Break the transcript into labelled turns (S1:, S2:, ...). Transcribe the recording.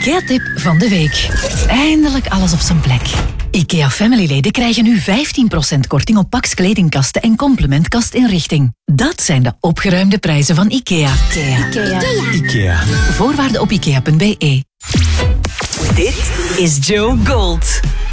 S1: IKEA-tip van de week. Eindelijk alles op zijn plek. IKEA Family-leden krijgen nu 15% korting op Pax kledingkasten en complementkastinrichting. Dat zijn de opgeruimde prijzen van IKEA. IKEA. Voorwaarden op ikea.be. Dit is Joe Gold.